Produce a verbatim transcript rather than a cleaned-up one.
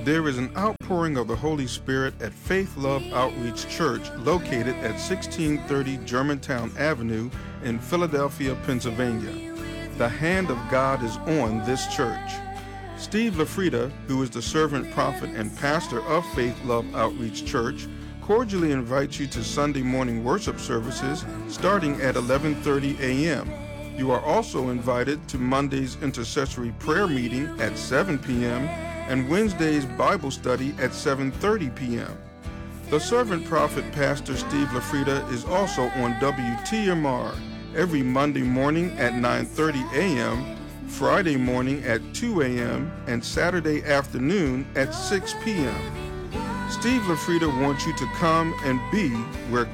There is an outpouring of the Holy Spirit at Faith Love Outreach Church located at sixteen thirty Germantown Avenue in Philadelphia, Pennsylvania. The hand of God is on this church. Steve LaFrida, who is the servant prophet and pastor of Faith Love Outreach Church, cordially invites you to Sunday morning worship services starting at eleven thirty a.m. You are also invited to Monday's intercessory prayer meeting at seven p.m. and Wednesday's Bible study at seven thirty p.m. The servant prophet Pastor Steve LaFrida is also on W T M R every Monday morning at nine thirty a.m., Friday morning at two a.m., and Saturday afternoon at six p.m. Steve LaFrida wants you to come and be where